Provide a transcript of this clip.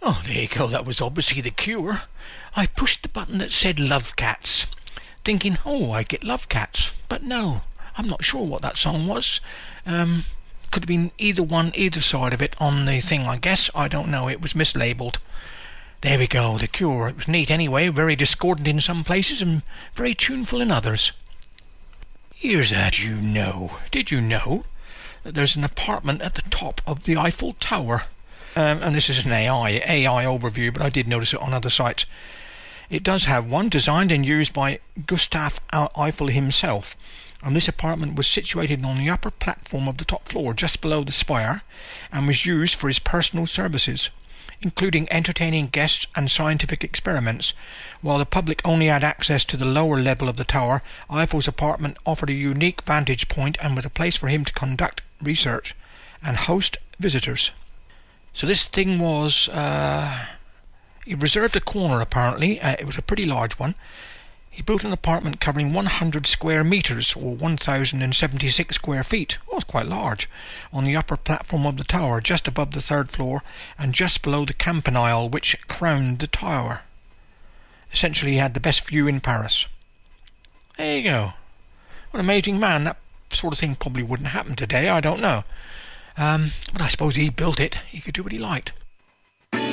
Oh, there you go, that was obviously the cure. I pushed the button that said Love Cats, thinking, oh, I get Love Cats. But no, I'm not sure what that song was. Could have been either side of it on the thing, I guess. I don't know, it was mislabelled. There we go, the cure. It was neat anyway, very discordant in some places and very tuneful in others. Here's a did you know that there's an apartment at the top of the Eiffel Tower? And this is an AI overview, but I did notice it on other sites. It does have one designed and used by Gustave Eiffel himself, and this apartment was situated on the upper platform of the top floor, just below the spire, and was used for his personal services, including entertaining guests and scientific experiments. While the public only had access to the lower level of the tower, Eiffel's apartment offered a unique vantage point and was a place for him to conduct research and host visitors. So this thing was, he reserved a corner apparently. It was a pretty large one. He built an apartment covering 100 square metres, or 1,076 square feet. Oh, it's quite large. On the upper platform of the tower, just above the third floor, and just below the campanile which crowned the tower. Essentially, he had the best view in Paris. There you go. What an amazing man. That sort of thing probably wouldn't happen today, I don't know. But I suppose he built it. He could do what he liked.